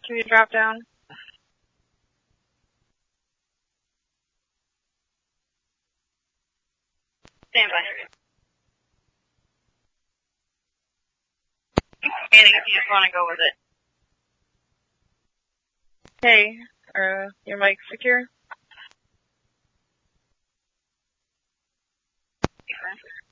Can you drop down? Stand by. Scanning if you just want to go with it. Hey, your mic's secure?